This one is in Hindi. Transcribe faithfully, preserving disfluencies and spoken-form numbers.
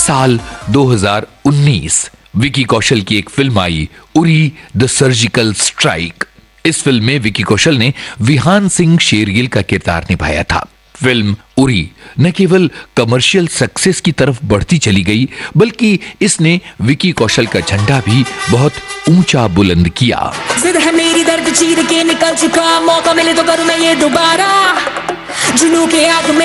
साल दो हज़ार उन्नीस विकी कौशल की एक film I, Uri the surgical strike. इस फिल्म में विकी कौशल ने विहान सिंह शेरगिल का किरदार निभाया था। फिल्म उरी न केवल कमर्शियल सक्सेस की तरफ बढ़ती चली गई, बल्कि इसने विकी कौशल का झंडा भी बहुत ऊंचा बुलंद किया। जिद है मेरी दर्द चीर के निकल चुका, मौका मिले तो करूं मैं ये दोबारा, जुनू के आग में